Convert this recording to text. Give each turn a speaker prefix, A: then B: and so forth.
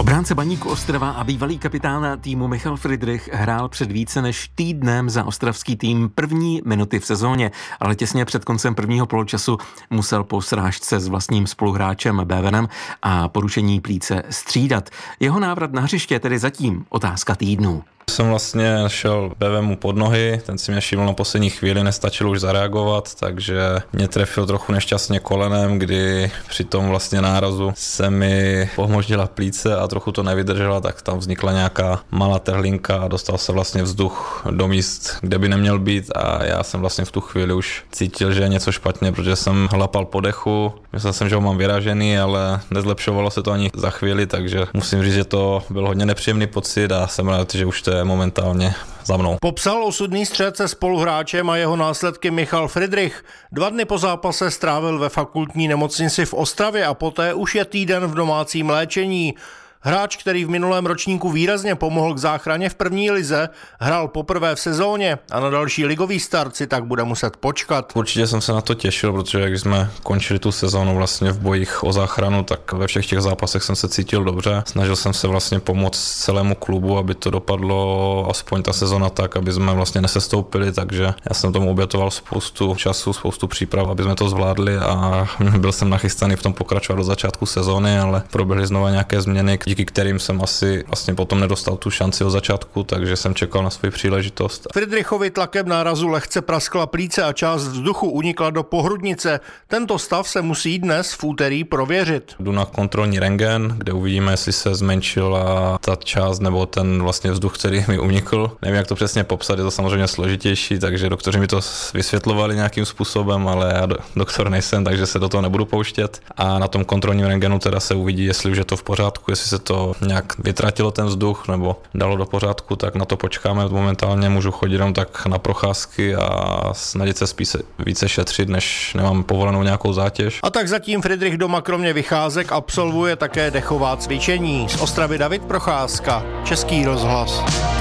A: Obránce Baníku Ostrava a bývalý kapitán týmu Michal Fridrich hrál před více než týdnem za ostravský tým první minuty v sezóně, ale těsně před koncem prvního poločasu musel po srážce s vlastním spoluhráčem Bevenem a porušení plíce střídat. Jeho návrat na hřiště je tedy zatím otázka týdnů.
B: Jsem vlastně šel Bevemu pod nohy, ten si mě všiml na poslední chvíli, nestačil už zareagovat, takže mě trefil trochu nešťastně kolenem, kdy při tom vlastně nárazu se mi pohmoždila plíce a trochu to nevydržela, tak tam vznikla nějaká malá trhlinka a dostal se vlastně vzduch do míst, kde by neměl být a já jsem vlastně v tu chvíli už cítil, že je něco špatně, protože jsem hlapal po dechu, myslel jsem, že ho mám vyražený, ale nezlepšovalo se to ani za chvíli, takže musím říct, že to byl hodně nepříjemný pocit a jsem rád, že už to je momentálně za mnou.
C: Popsal osudný střet se spoluhráčem a jeho následky Michal Fridrich. 2 dny po zápase strávil ve fakultní nemocnici v Ostravě a poté už je týden v domácím léčení. Hráč, který v minulém ročníku výrazně pomohl k záchraně v první lize, hrál poprvé v sezóně a na další ligový start si tak bude muset počkat.
B: Určitě jsem se na to těšil, protože když jsme končili tu sezónu vlastně v bojích o záchranu, tak ve všech těch zápasech jsem se cítil dobře. Snažil jsem se vlastně pomoct celému klubu, aby to dopadlo aspoň ta sezóna tak, aby jsme vlastně nesestoupili, takže já jsem tomu obětoval spoustu času, spoustu příprav, aby jsme to zvládli a byl jsem nachystaný v tom pokračovat do začátku sezóny, ale proběhly znova nějaké změny, díky kterým jsem asi vlastně potom nedostal tu šanci od začátku, takže jsem čekal na svou příležitost.
C: Fridrichovi tlakem nárazu lehce praskla plíce a část vzduchu unikla do pohrudnice. Tento stav se musí dnes v úterý prověřit.
B: Jdu na kontrolní rentgen, kde uvidíme, jestli se zmenšila ta část nebo ten vlastně vzduch, který mi unikl. Nevím, jak to přesně popsat, je to samozřejmě složitější, takže doktoři mi to vysvětlovali nějakým způsobem, ale já doktor nejsem, takže se do toho nebudu pouštět. A na tom kontrolním rentgenu teda se uvidí, jestli už je to v pořádku, jestli se to nějak vytratilo ten vzduch nebo dalo do pořádku, tak na to počkáme. Momentálně můžu chodit jenom tak na procházky a snažit se spíš více šetřit, než nemám povolenou nějakou zátěž.
C: A tak zatím Fridrich doma kromě vycházek absolvuje také dechová cvičení. Z Ostravy David Procházka, Český rozhlas.